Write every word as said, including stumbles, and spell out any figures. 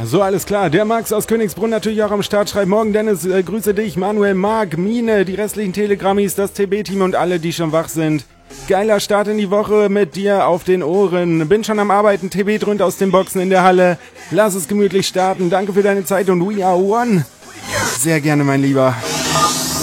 So, alles klar. Der Max aus Königsbrunn natürlich auch am Start. Schreibt morgen, Dennis, äh, grüße dich, Manuel, Marc, Mine, die restlichen Telegrammis, das T B-Team und alle, die schon wach sind. Geiler Start in die Woche mit dir auf den Ohren. Bin schon am Arbeiten, T B dröhnt aus den Boxen in der Halle. Lass es gemütlich starten. Danke für deine Zeit und we are one. Sehr gerne, mein Lieber.